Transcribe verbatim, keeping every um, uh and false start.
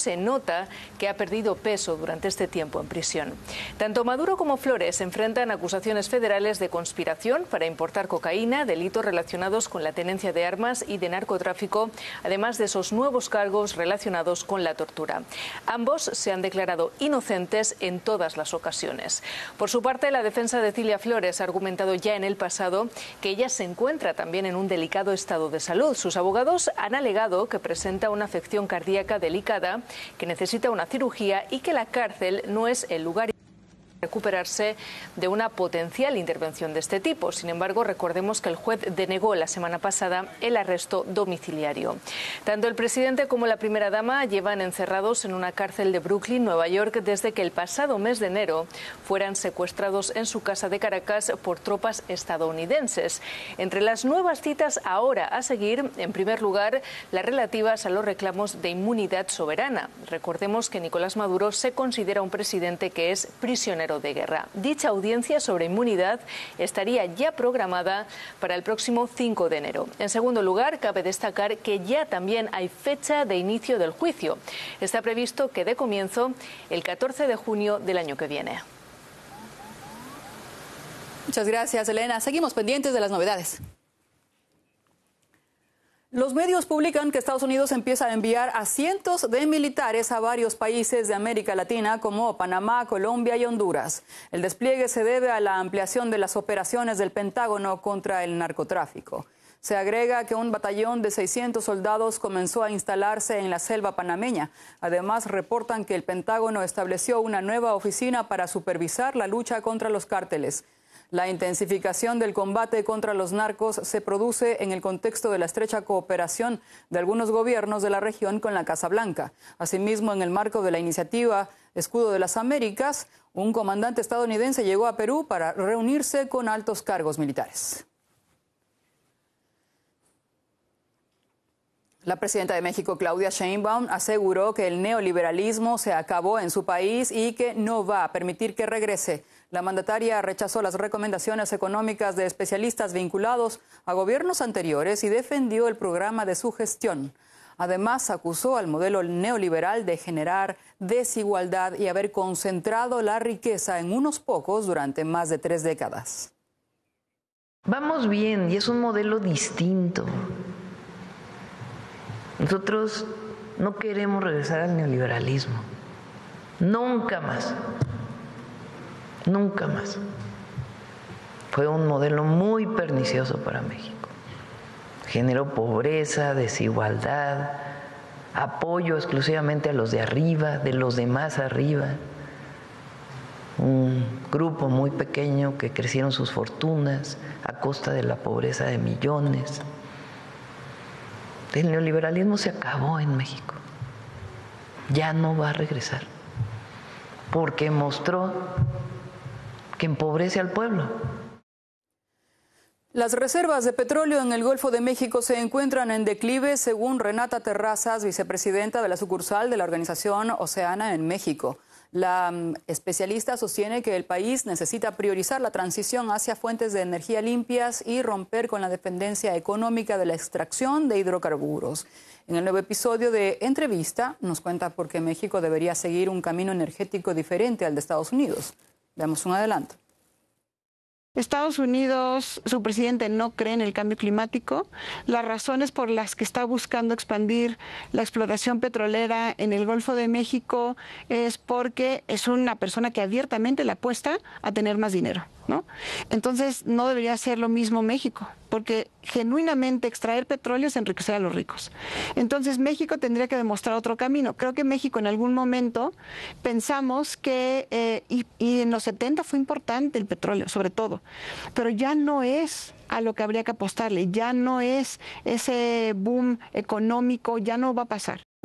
se nota que ha perdido peso durante este tiempo en prisión. Tanto Maduro como Flores enfrentan acusaciones federales de conspiración para importar cocaína, delitos relacionados con la tenencia de armas y de narcotráfico, además de esos nuevos cargos relacionados con la tortura. Ambos se han declarado inocentes en todas las ocasiones. Por su parte, la defensa de Cilia Flores ha argumentado ya en el pasado que ella se encuentra también en un delicado estado de salud. Sus abogados han alegado que presenta una afección cardíaca delicada, que necesita una cirugía y que la cárcel no es el lugar recuperarse de una potencial intervención de este tipo. Sin embargo, recordemos que el juez denegó la semana pasada el arresto domiciliario. Tanto el presidente como la primera dama llevan encerrados en una cárcel de Brooklyn, Nueva York, desde que el pasado mes de enero fueran secuestrados en su casa de Caracas por tropas estadounidenses. Entre las nuevas citas ahora a seguir, en primer lugar, las relativas a los reclamos de inmunidad soberana. Recordemos que Nicolás Maduro se considera un presidente que es prisionero de guerra. Dicha audiencia sobre inmunidad estaría ya programada para el próximo cinco de enero. En segundo lugar, cabe destacar que ya también hay fecha de inicio del juicio. Está previsto que dé comienzo el catorce de junio del año que viene. Muchas gracias, Elena. Seguimos pendientes de las novedades. Los medios publican que Estados Unidos empieza a enviar a cientos de militares a varios países de América Latina como Panamá, Colombia y Honduras. El despliegue se debe a la ampliación de las operaciones del Pentágono contra el narcotráfico. Se agrega que un batallón de seiscientos soldados comenzó a instalarse en la selva panameña. Además, reportan que el Pentágono estableció una nueva oficina para supervisar la lucha contra los cárteles. La intensificación del combate contra los narcos se produce en el contexto de la estrecha cooperación de algunos gobiernos de la región con la Casa Blanca. Asimismo, en el marco de la iniciativa Escudo de las Américas, un comandante estadounidense llegó a Perú para reunirse con altos cargos militares. La presidenta de México, Claudia Sheinbaum, aseguró que el neoliberalismo se acabó en su país y que no va a permitir que regrese. La mandataria rechazó las recomendaciones económicas de especialistas vinculados a gobiernos anteriores y defendió el programa de su gestión. Además, acusó al modelo neoliberal de generar desigualdad y haber concentrado la riqueza en unos pocos durante más de tres décadas. Vamos bien y es un modelo distinto. Nosotros no queremos regresar al neoliberalismo. Nunca más. Nunca más. Fue un modelo muy pernicioso para México. Generó pobreza, desigualdad, apoyo exclusivamente a los de arriba, de los de más arriba. Un grupo muy pequeño que crecieron sus fortunas a costa de la pobreza de millones. El neoliberalismo se acabó en México. Ya no va a regresar. Porque mostró que empobrece al pueblo. Las reservas de petróleo en el Golfo de México se encuentran en declive, según Renata Terrazas, vicepresidenta de la sucursal de la organización Oceana en México. La um, especialista sostiene que el país necesita priorizar la transición hacia fuentes de energía limpias y romper con la dependencia económica de la extracción de hidrocarburos. En el nuevo episodio de Entrevista nos cuenta por qué México debería seguir un camino energético diferente al de Estados Unidos. Veamos un adelanto. Estados Unidos, su presidente no cree en el cambio climático. Las razones por las que está buscando expandir la explotación petrolera en el Golfo de México es porque es una persona que abiertamente le apuesta a tener más dinero, ¿no? Entonces no debería ser lo mismo México, porque genuinamente extraer petróleo es enriquecer a los ricos. Entonces México tendría que demostrar otro camino. Creo que México en algún momento pensamos que, eh, y, y en los setenta fue importante el petróleo, sobre todo, pero ya no es a lo que habría que apostarle, ya no es ese boom económico, ya no va a pasar.